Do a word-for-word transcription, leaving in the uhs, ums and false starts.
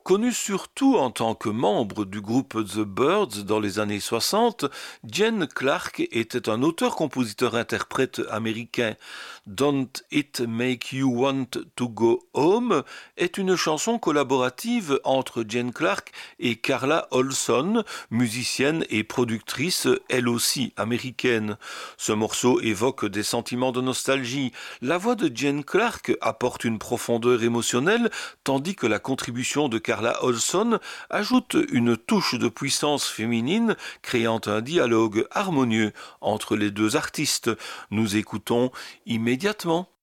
Connue surtout en tant que membre du groupe The Byrds dans les années soixante, Gene Clark était un auteur-compositeur-interprète américain. Don't It Make You Want to Go Home est une chanson collaborative entre Gene Clark et Carla Olson, musicienne et productrice elle aussi américaine. Ce morceau évoque des sentiments de nostalgie. La voix de Gene Clark apporte une profondeur émotionnelle, tandis que la contribution de Carla Olson ajoute une touche de puissance féminine, créant un dialogue harmonieux entre les deux artistes. Nous écoutons immédiatement.